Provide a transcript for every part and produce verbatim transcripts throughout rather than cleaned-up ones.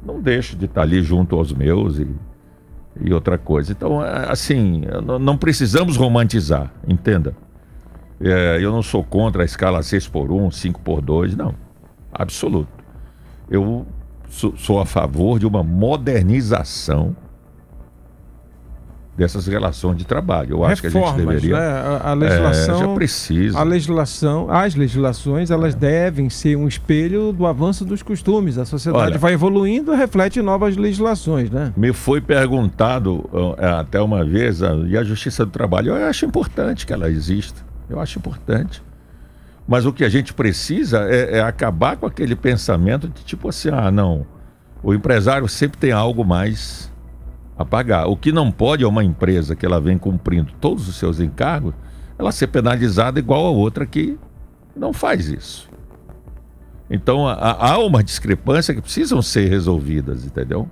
não deixo de estar ali junto aos meus e, e outra coisa. Então, assim, não precisamos romantizar, entenda. É, eu não sou contra a escala seis por um, cinco por dois, não. Absoluto. Eu sou, sou a favor de uma modernização dessas relações de trabalho. Eu acho Reformas, que a gente deveria... Né? A, a legislação... É, já precisa. A legislação, as legislações, elas é. devem ser um espelho do avanço dos costumes. A sociedade Olha, vai evoluindo e reflete novas legislações, né? Me foi perguntado até uma vez, e a Justiça do Trabalho, eu acho importante que ela exista. Eu acho importante. Mas o que a gente precisa é, é acabar com aquele pensamento de tipo assim, ah, não, o empresário sempre tem algo mais a pagar. O que não pode é uma empresa que ela vem cumprindo todos os seus encargos, ela ser penalizada igual a outra que não faz isso. Então há, há uma discrepância que precisam ser resolvidas, entendeu?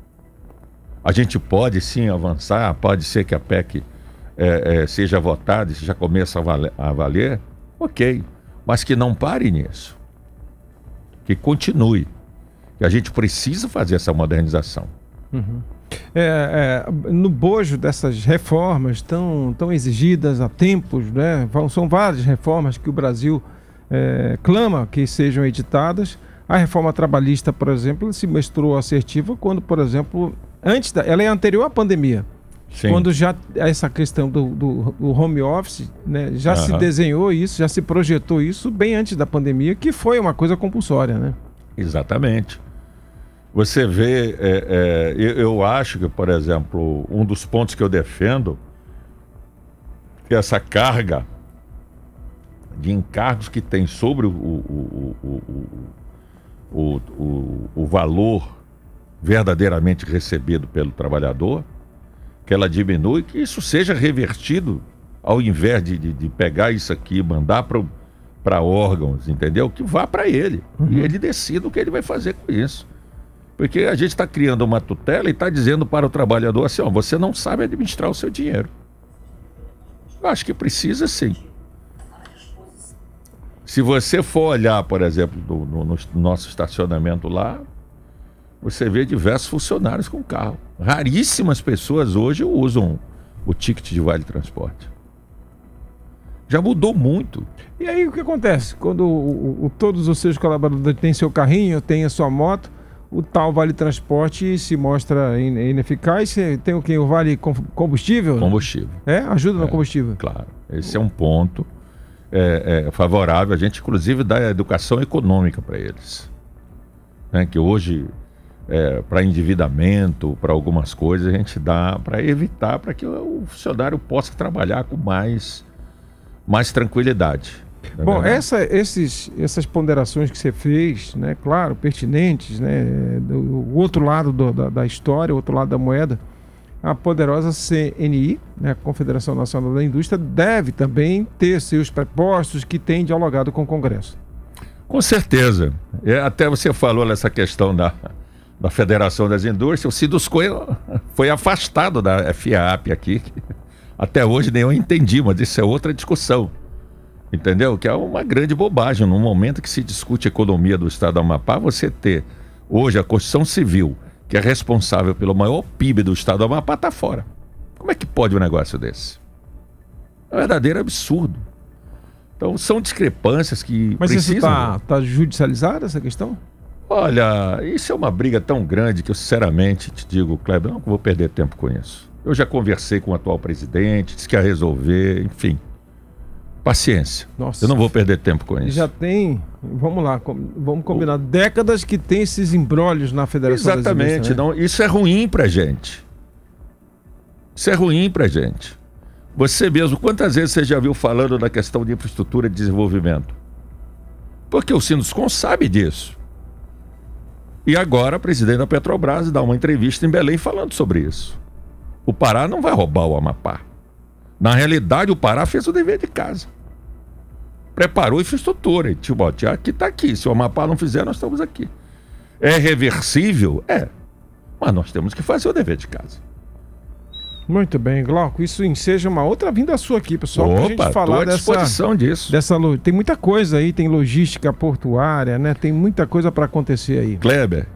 A gente pode sim avançar, pode ser que a P E C é, é, seja votada e já começa a valer, a valer, ok, mas que não pare nisso, que continue, que a gente precisa fazer essa modernização. Uhum. É, é, no bojo dessas reformas tão, tão exigidas há tempos, né? São várias reformas que o Brasil é, clama que sejam editadas. A reforma trabalhista, por exemplo, se mostrou assertiva quando, por exemplo, antes da, ela é anterior à pandemia. Sim. Quando já essa questão do, do, do home office, né, já uhum. se desenhou isso, já se projetou isso bem antes da pandemia, que foi uma coisa compulsória, né? Exatamente. Você vê, é, é, eu, eu acho que, por exemplo, um dos pontos que eu defendo é essa carga de encargos que tem sobre o, o, o, o, o, o, o valor verdadeiramente recebido pelo trabalhador, que ela diminui, que isso seja revertido, ao invés de, de, de pegar isso aqui e mandar para órgãos, entendeu? Que vá para ele, uhum. e ele decida o que ele vai fazer com isso. Porque a gente está criando uma tutela e está dizendo para o trabalhador assim, ó, você não sabe administrar o seu dinheiro. Eu acho que precisa sim. Se você for olhar, por exemplo, no, no, no nosso estacionamento lá, você vê diversos funcionários com carro. Raríssimas pessoas hoje usam o ticket de Vale Transporte. Já mudou muito. E aí o que acontece? Quando o, o, todos os seus colaboradores têm seu carrinho, têm a sua moto, o tal Vale Transporte se mostra ineficaz. Tem o que? O Vale Combustível? Combustível. É? Ajuda no é, combustível. Claro. Esse é um ponto é, é, favorável. A gente, inclusive, dá educação econômica para eles. Né? Que hoje, é, para endividamento, para algumas coisas, a gente dá para evitar, para que o funcionário possa trabalhar com mais, mais tranquilidade. Bom, essa, esses, essas ponderações que você fez, né, claro, pertinentes, né, do, o outro lado do, da, da história, o outro lado da moeda, a poderosa C N I, né, Confederação Nacional da Indústria, deve também ter seus prepostos que têm dialogado com o Congresso. Com certeza. É, até você falou nessa questão da, da Federação das Indústrias, o Ciduscoe foi afastado da F A A P aqui. Até hoje nem eu entendi, mas isso é outra discussão. Entendeu? Que é uma grande bobagem. No momento que se discute a economia do estado do Amapá, você ter hoje a Constituição Civil, que é responsável pelo maior P I B do estado do Amapá, está fora. Como é que pode um negócio desse? É um verdadeiro absurdo. Então são discrepâncias que Mas precisam... Mas isso está tá judicializada, essa questão? Olha, isso é uma briga tão grande que eu sinceramente te digo, Kleber, não vou perder tempo com isso. Eu já conversei com o atual presidente, disse que ia resolver, enfim... Paciência. Nossa. Eu não vou perder tempo com isso. Já tem, vamos lá, vamos combinar, o... décadas que tem esses embrólios na Federação Exatamente, das Indústrias, né? Não, isso é ruim pra gente. Isso é ruim pra gente. Você mesmo, quantas vezes você já viu falando da questão de infraestrutura e desenvolvimento? Porque o Sinduscom sabe disso. E agora, o presidente da Petrobras dá uma entrevista em Belém falando sobre isso. O Pará não vai roubar o Amapá. Na realidade, o Pará fez o dever de casa. Preparou infraestrutura. E, tipo, ó, aqui está aqui. Se o Amapá não fizer, nós estamos aqui. É reversível? É. Mas nós temos que fazer o dever de casa. Muito bem, Glauco. Isso enseja uma outra vinda sua aqui, pessoal. Opa, pra gente falar à disposição dessa, disso. Dessa, tem muita coisa aí, tem logística portuária, né? Tem muita coisa para acontecer aí. Kleber,